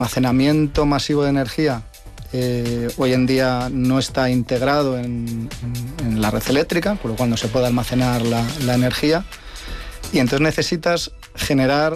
almacenamiento masivo de energía hoy en día no está integrado en la red eléctrica, por lo cual no se puede almacenar la energía, y entonces necesitas generar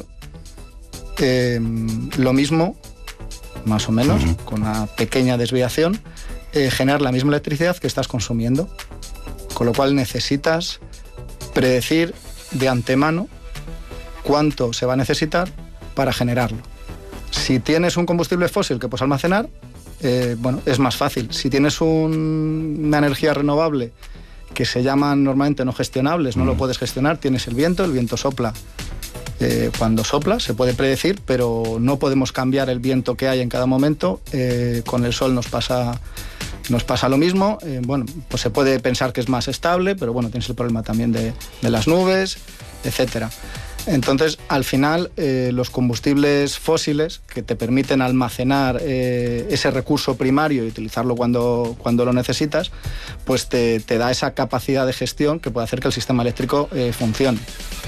lo mismo, más o menos, con una pequeña desviación, generar la misma electricidad que estás consumiendo, con lo cual necesitas predecir de antemano cuánto se va a necesitar para generarlo. Si tienes un combustible fósil que puedes almacenar, es más fácil. Si tienes una energía renovable que se llaman normalmente no gestionables, no lo puedes gestionar, tienes el viento sopla. Cuando sopla se puede predecir, pero no podemos cambiar el viento que hay en cada momento. Con el sol nos pasa lo mismo. Pues se puede pensar que es más estable, pero bueno, tienes el problema también de las nubes, etcétera. Entonces, al final, los combustibles fósiles que te permiten almacenar ese recurso primario y utilizarlo cuando lo necesitas, pues te da esa capacidad de gestión que puede hacer que el sistema eléctrico funcione.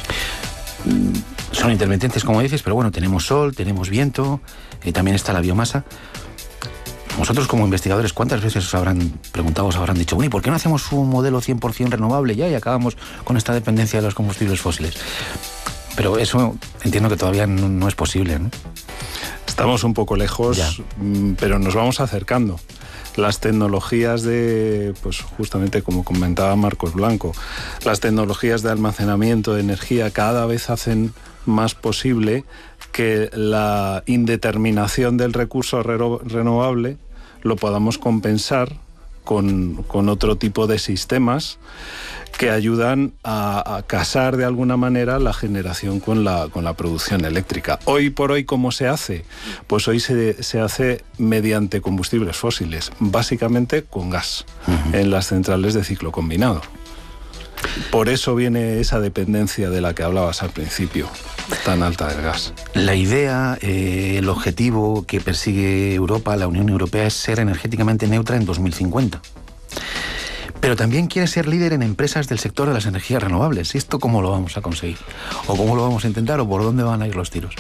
Son intermitentes, como dices, pero bueno, tenemos sol, tenemos viento, también está la biomasa. Vosotros, como investigadores, ¿cuántas veces os habrán preguntado, os habrán dicho, ¿por qué no hacemos un modelo 100% renovable ya y acabamos con esta dependencia de los combustibles fósiles? Pero eso entiendo que todavía no es posible, ¿no? Estamos un poco lejos, pero nos vamos acercando. Las tecnologías pues justamente como comentaba Marcos Blanco, las tecnologías de almacenamiento de energía cada vez hacen más posible que la indeterminación del recurso renovable lo podamos compensar con otro tipo de sistemas que ayudan a casar de alguna manera la generación con la producción eléctrica. Hoy por hoy, ¿cómo se hace? Pues hoy se hace mediante combustibles fósiles, básicamente con gas, en las centrales de ciclo combinado. Por eso viene esa dependencia de la que hablabas al principio, tan alta del gas. La idea, el objetivo que persigue Europa, la Unión Europea, es ser energéticamente neutra en 2050. Pero también quiere ser líder en empresas del sector de las energías renovables. ¿Esto cómo lo vamos a conseguir? ¿O cómo lo vamos a intentar? ¿O por dónde van a ir los tiros?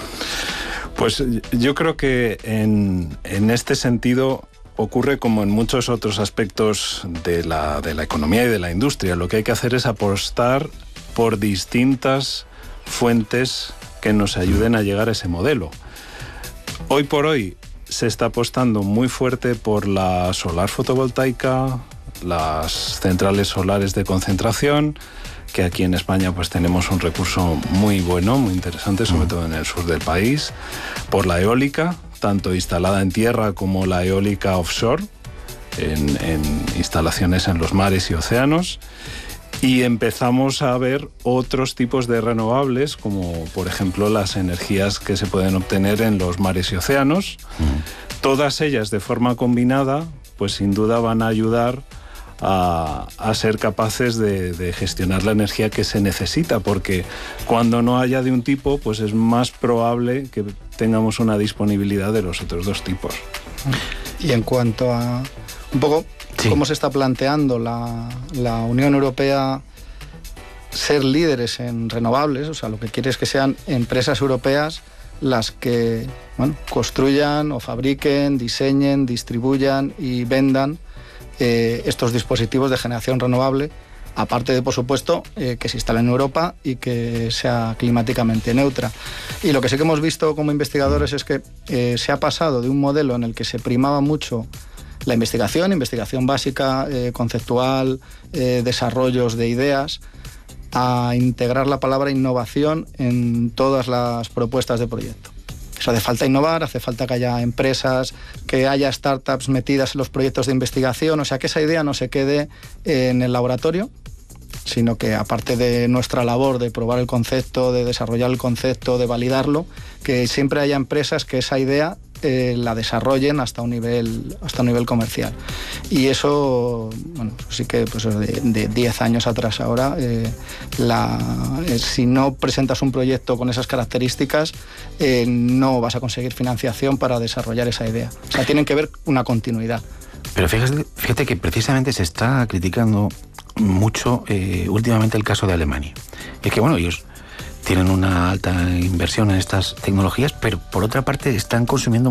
Pues yo creo que en este sentido ocurre como en muchos otros aspectos de la economía y de la industria. Lo que hay que hacer es apostar por distintas fuentes que nos ayuden a llegar a ese modelo. Hoy por hoy se está apostando muy fuerte por la solar fotovoltaica, las centrales solares de concentración, que aquí en España pues tenemos un recurso muy bueno, muy interesante, sobre todo en el sur del país, por la eólica, tanto instalada en tierra como la eólica offshore, en instalaciones en los mares y océanos. Y empezamos a ver otros tipos de renovables, como por ejemplo las energías que se pueden obtener en los mares y océanos. Todas ellas de forma combinada, pues sin duda van a ayudar a ser capaces de gestionar la energía que se necesita, porque cuando no haya de un tipo, pues es más probable que tengamos una disponibilidad de los otros dos tipos. Y en cuanto a un poco cómo se está planteando la Unión Europea ser líderes en renovables, o sea, lo que quiere es que sean empresas europeas las que construyan o fabriquen, diseñen, distribuyan y vendan estos dispositivos de generación renovable, aparte de, por supuesto, que se instalen en Europa y que sea climáticamente neutra. Y lo que sí que hemos visto como investigadores es que se ha pasado de un modelo en el que se primaba mucho la investigación básica, conceptual, desarrollos de ideas, a integrar la palabra innovación en todas las propuestas de proyecto. Eso hace falta innovar, hace falta que haya empresas, que haya startups metidas en los proyectos de investigación, o sea, que esa idea no se quede en el laboratorio, sino que aparte de nuestra labor de probar el concepto, de desarrollar el concepto, de validarlo, que siempre haya empresas que esa idea la desarrollen hasta un nivel comercial. Y eso, sí que pues de 10 años atrás ahora, si no presentas un proyecto con esas características, no vas a conseguir financiación para desarrollar esa idea. O sea, tienen que ver una continuidad. Pero fíjate que precisamente se está criticando mucho últimamente el caso de Alemania. Es que, ellos tienen una alta inversión en estas tecnologías, pero por otra parte están consumiendo